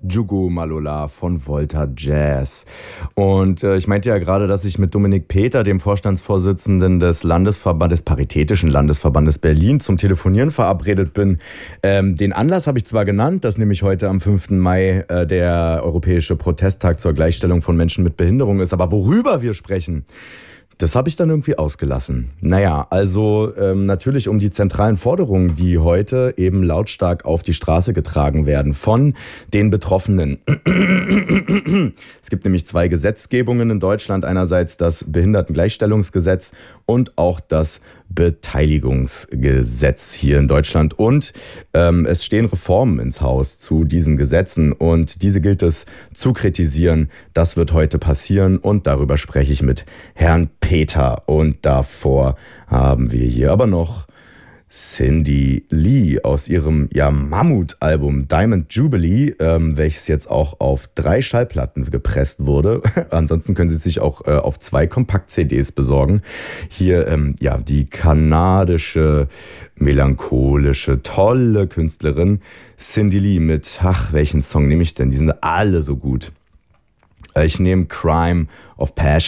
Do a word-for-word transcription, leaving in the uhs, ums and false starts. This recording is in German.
Djougou Malola von Volta Jazz. Und äh, ich meinte ja gerade, dass ich mit Dominik Peter, dem Vorstandsvorsitzenden des Landesverbandes, des Paritätischen Landesverbandes Berlin, zum Telefonieren verabredet bin. Ähm, den Anlass habe ich zwar genannt, dass nämlich heute am fünften Mai äh, der Europäische Protesttag zur Gleichstellung von Menschen mit Behinderung ist, aber worüber wir sprechen, das habe ich dann irgendwie ausgelassen. Naja, also ähm, natürlich um die zentralen Forderungen, die heute eben lautstark auf die Straße getragen werden von den Betroffenen. Es gibt nämlich zwei Gesetzgebungen in Deutschland. Einerseits das Behindertengleichstellungsgesetz und auch das Beteiligungsgesetz hier in Deutschland. Und ähm, es stehen Reformen ins Haus zu diesen Gesetzen und diese gilt es zu kritisieren. Das wird heute passieren und darüber spreche ich mit Herrn Peter. Und davor haben wir hier aber noch Cindy Lee aus ihrem ja, Mammutalbum Diamond Jubilee, ähm, welches jetzt auch auf drei Schallplatten gepresst wurde. Ansonsten können Sie sich auch äh, auf zwei Kompakt-C Ds besorgen. Hier ähm, ja die kanadische, melancholische, tolle Künstlerin Cindy Lee mit, ach, welchen Song nehme ich denn? Die sind alle so gut. Ich nehme Crime of Passion.